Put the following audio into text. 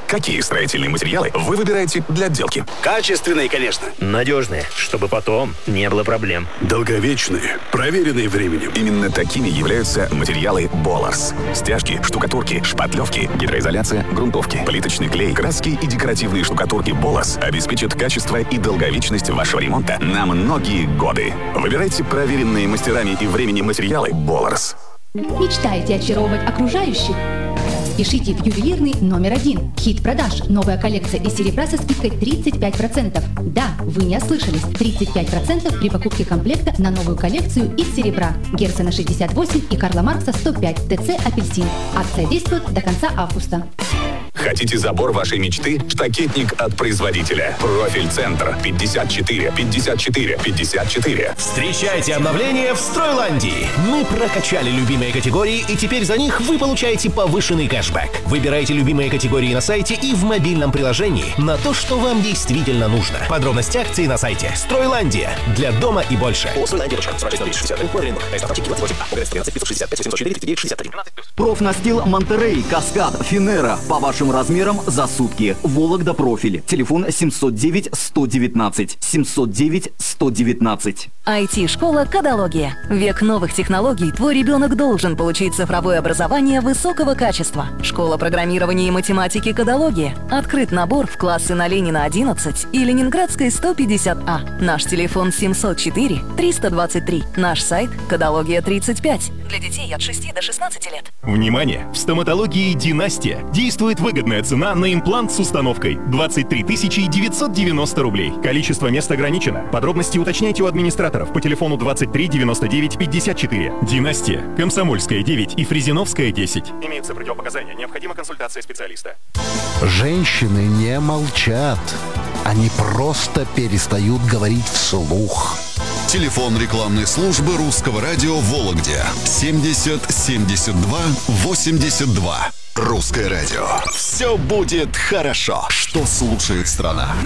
Какие строительные материалы вы выбираете для отделки? Качественные, конечно. Надежные, чтобы потом не было проблем. Долговечные, проверенные временем. Именно такими являются материалы Боларс. Стяжки, штукатурки, шпатлевки, гидроизоляция, грунтовки, плиточный клей, краски и декоративные штукатурки Боларс обеспечат качество и долговечность вашего ремонта на многие годы. Выбирайте проверенные мастерами и временем материалы Боларс. Мечтаете очаровывать окружающих? Спешите в ювелирный номер 1. Хит продаж. Новая коллекция из серебра со скидкой 35%. Да, вы не ослышались. 35% при покупке комплекта на новую коллекцию из серебра. Герцена 68 и Карла Маркса 105. ТЦ «Апельсин». Акция действует до конца августа. Хотите забор вашей мечты? Штакетник от производителя. Профиль-центр 54 54 54. Встречайте обновление в Стройландии. Мы прокачали любимые категории, и теперь за них вы получаете повышенный кэшбэк. Выбирайте любимые категории на сайте и в мобильном приложении на то, что вам действительно нужно. Подробности акции на сайте Стройландия. Для дома и больше. Профнастил Монтерей, Каскад, Финера. По вашим размерам за сутки. Вологда профиль. Телефон 709-119. 709-119. IT-школа «Кодология». Век новых технологий. Твой ребенок должен получить цифровое образование высокого качества. Школа программирования и математики «Кодология». Открыт набор в классы на Ленина 11 и Ленинградской 150А. Наш телефон 704-323. Наш сайт «Кодология 35». Для детей от 6 до 16 лет. Внимание! В стоматологии «Династия» действует выгодная цена на имплант с установкой 23 990 рублей. Количество мест ограничено. Подробности уточняйте у администраторов по телефону 23 99 54. «Династия», Комсомольская 9 и Фрезеновская 10. Имеются противопоказания. Необходима консультация специалиста. Женщины не молчат. Они просто перестают говорить вслух. Телефон рекламной службы Русского радио в Вологде 70 72 82. Русское радио. Все будет хорошо. Что слушает страна?